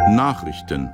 Nachrichten.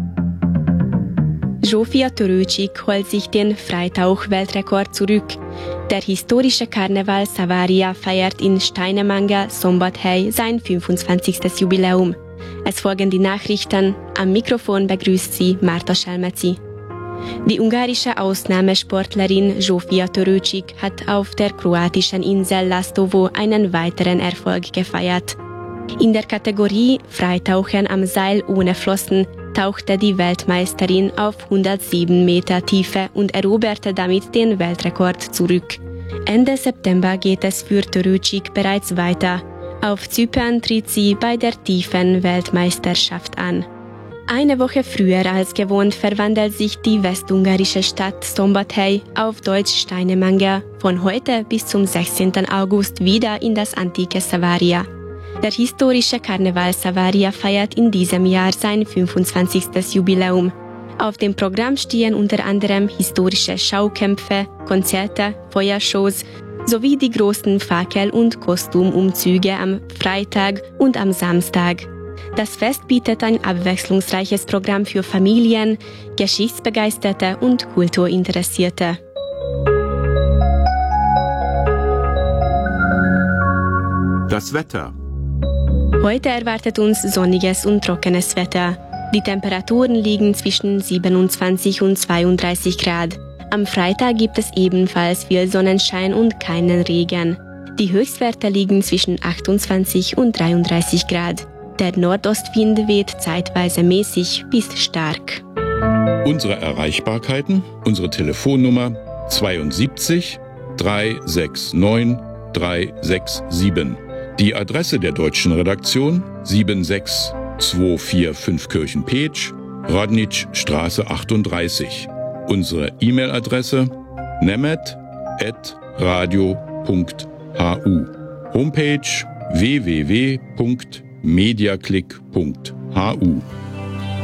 Zsófia Törőcsik holt sich den Freitauch-Weltrekord zurück. Der historische Karneval Savaria feiert in Steinemanga, Szombathely, sein 25. Jubiläum. Es folgen die Nachrichten. Am Mikrofon begrüßt sie Marta Selmeci. Die ungarische Ausnahmesportlerin Zsófia Törőcsik hat auf der kroatischen Insel Lastovo einen weiteren Erfolg gefeiert. In der Kategorie Freitauchen am Seil ohne Flossen tauchte die Weltmeisterin auf 107 Meter Tiefe und eroberte damit den Weltrekord zurück. Ende September geht es für Törőcsik bereits weiter. Auf Zypern tritt sie bei der Tiefen-Weltmeisterschaft an. Eine Woche früher als gewohnt verwandelt sich die westungarische Stadt Szombathely, auf Deutsch Steinemanga, von heute bis zum 16. August wieder in das antike Savaria. Der historische Karneval Savaria feiert in diesem Jahr sein 25. Jubiläum. Auf dem Programm stehen unter anderem historische Schaukämpfe, Konzerte, Feuershows sowie die großen Fackel- und Kostümumzüge am Freitag und am Samstag. Das Fest bietet ein abwechslungsreiches Programm für Familien, Geschichtsbegeisterte und Kulturinteressierte. Das Wetter. Heute erwartet uns sonniges und trockenes Wetter. Die Temperaturen liegen zwischen 27 und 32 Grad. Am Freitag gibt es ebenfalls viel Sonnenschein und keinen Regen. Die Höchstwerte liegen zwischen 28 und 33 Grad. Der Nordostwind weht zeitweise mäßig bis stark. Unsere Erreichbarkeiten, unsere Telefonnummer 72 369 367. Die Adresse der deutschen Redaktion 76245 Kirchen-Petsch, Radnitschstraße 38. Unsere E-Mail-Adresse nemet@radio.hu. Homepage www.mediaclick.hu.